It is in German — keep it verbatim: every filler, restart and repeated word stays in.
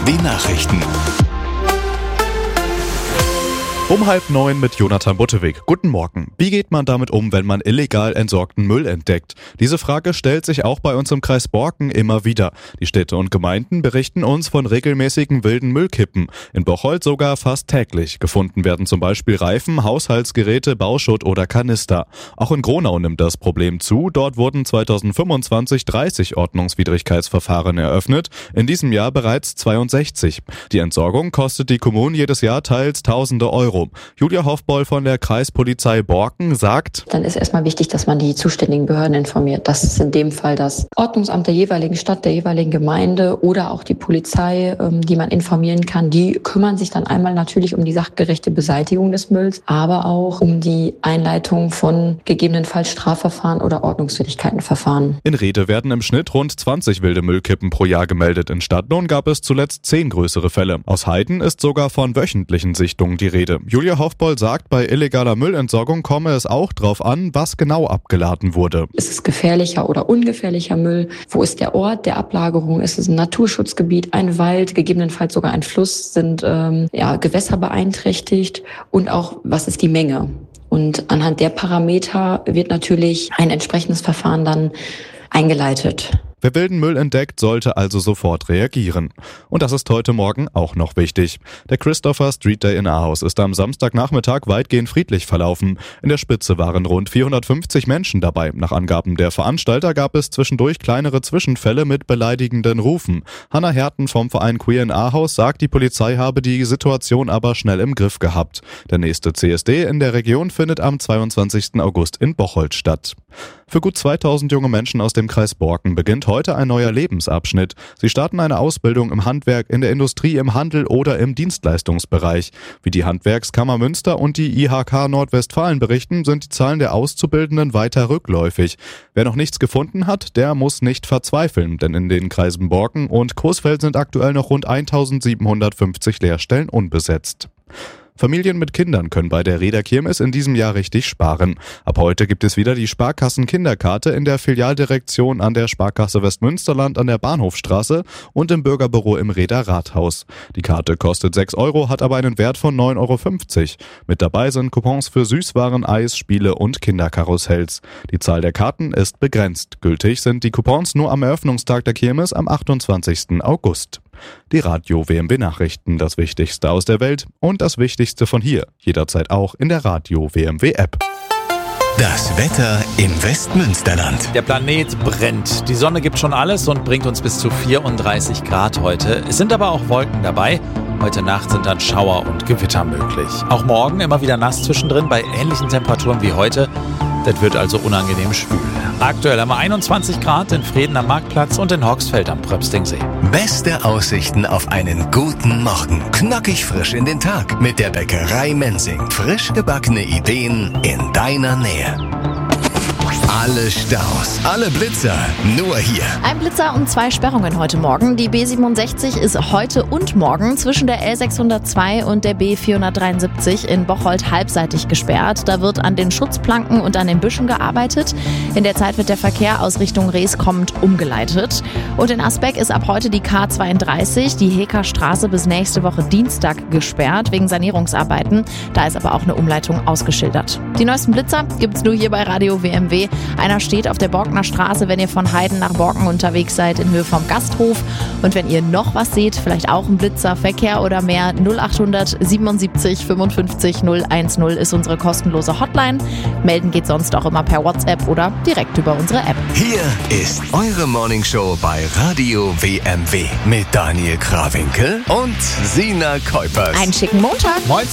Die Nachrichten. Um halb neun mit Jonathan Butteweg. Guten Morgen. Wie geht man damit um, wenn man illegal entsorgten Müll entdeckt? Diese Frage stellt sich auch bei uns im Kreis Borken immer wieder. Die Städte und Gemeinden berichten uns von regelmäßigen wilden Müllkippen. In Bocholt sogar fast täglich. Gefunden werden zum Beispiel Reifen, Haushaltsgeräte, Bauschutt oder Kanister. Auch in Gronau nimmt das Problem zu. Dort wurden zweitausendfünfundzwanzig dreißig Ordnungswidrigkeitsverfahren eröffnet. In diesem Jahr bereits zweiundsechzig. Die Entsorgung kostet die Kommunen jedes Jahr teils Tausende Euro. Julia Hofboll von der Kreispolizei Borken sagt: Dann ist erstmal wichtig, dass man die zuständigen Behörden informiert. Das ist in dem Fall das Ordnungsamt der jeweiligen Stadt, der jeweiligen Gemeinde oder auch die Polizei, die man informieren kann. Die kümmern sich dann einmal natürlich um die sachgerechte Beseitigung des Mülls, aber auch um die Einleitung von gegebenenfalls Strafverfahren oder Ordnungswidrigkeitenverfahren. In Rede werden im Schnitt rund zwanzig wilde Müllkippen pro Jahr gemeldet. In Stadtlohn gab es zuletzt zehn größere Fälle. Aus Heiden ist sogar von wöchentlichen Sichtungen die Rede. Julia Hofboll sagt, bei illegaler Müllentsorgung komme es auch drauf an, was genau abgeladen wurde. Ist es gefährlicher oder ungefährlicher Müll? Wo ist der Ort der Ablagerung? Ist es ein Naturschutzgebiet, ein Wald, gegebenenfalls sogar ein Fluss? Sind ähm, ja, Gewässer beeinträchtigt? Und auch, was ist die Menge? Und anhand der Parameter wird natürlich ein entsprechendes Verfahren dann eingeleitet. Wer wilden Müll entdeckt, sollte also sofort reagieren. Und das ist heute Morgen auch noch wichtig. Der Christopher Street Day in Ahaus ist am Samstagnachmittag weitgehend friedlich verlaufen. In der Spitze waren rund vierhundertfünfzig Menschen dabei. Nach Angaben der Veranstalter gab es zwischendurch kleinere Zwischenfälle mit beleidigenden Rufen. Hanna Herten vom Verein Queer in Ahaus sagt, die Polizei habe die Situation aber schnell im Griff gehabt. Der nächste C S D in der Region findet am zweiundzwanzigsten August in Bocholt statt. Für gut zweitausend junge Menschen aus dem Kreis Borken beginnt heute ein neuer Lebensabschnitt. Sie starten eine Ausbildung im Handwerk, in der Industrie, im Handel oder im Dienstleistungsbereich. Wie die Handwerkskammer Münster und die I H K Nordwestfalen berichten, sind die Zahlen der Auszubildenden weiter rückläufig. Wer noch nichts gefunden hat, der muss nicht verzweifeln, denn in den Kreisen Borken und Coesfeld sind aktuell noch rund eintausendsiebenhundertfünfzig Lehrstellen unbesetzt. Familien mit Kindern können bei der Reederkirmes in diesem Jahr richtig sparen. Ab heute gibt es wieder die Sparkassen-Kinderkarte in der Filialdirektion an der Sparkasse Westmünsterland an der Bahnhofstraße und im Bürgerbüro im Reeder Rathaus. Die Karte kostet sechs Euro, hat aber einen Wert von neun Euro fünfzig. Mit dabei sind Coupons für Süßwaren, Eis, Spiele und Kinderkarussells. Die Zahl der Karten ist begrenzt. Gültig sind die Coupons nur am Eröffnungstag der Kirmes am achtundzwanzigsten August. Die Radio W M W Nachrichten, das Wichtigste aus der Welt und das Wichtigste von hier, jederzeit auch in der Radio W M W App. Das Wetter im Westmünsterland. Der Planet brennt. Die Sonne gibt schon alles und bringt uns bis zu vierunddreißig Grad heute. Es sind aber auch Wolken dabei. Heute Nacht sind dann Schauer und Gewitter möglich. Auch morgen immer wieder nass zwischendrin bei ähnlichen Temperaturen wie heute. Das wird also unangenehm schwül. Aktuell haben wir einundzwanzig Grad in Vreden am Marktplatz und in Hogsfeld am Pröpstingsee. Beste Aussichten auf einen guten Morgen. Knackig frisch in den Tag mit der Bäckerei Mensing. Frisch gebackene Ideen in deiner Nähe. Alle Staus, alle Blitzer, nur hier. Ein Blitzer und zwei Sperrungen heute Morgen. Die B siebenundsechzig ist heute und morgen zwischen der L sechshundertzwei und der B vierhundertdreiundsiebzig in Bocholt halbseitig gesperrt. Da wird an den Schutzplanken und an den Büschen gearbeitet. In der Zeit wird der Verkehr aus Richtung Rees kommend umgeleitet. Und in Asbeck ist ab heute die K zweiunddreißig, die Hekerstraße, bis nächste Woche Dienstag gesperrt wegen Sanierungsarbeiten. Da ist aber auch eine Umleitung ausgeschildert. Die neuesten Blitzer gibt's nur hier bei Radio W M W. Einer steht auf der Borkener Straße, wenn ihr von Heiden nach Borken unterwegs seid, in Höhe vom Gasthof. Und wenn ihr noch was seht, vielleicht auch ein Blitzer, Verkehr oder mehr, null achthundert siebenundsiebzig fünfundfünfzig null eins null ist unsere kostenlose Hotline. Melden geht sonst auch immer per WhatsApp oder direkt über unsere App. Hier ist eure Morningshow bei Radio W M W mit Daniel Krawinkel und Sina Kuipers. Einen schicken Montag. Moin.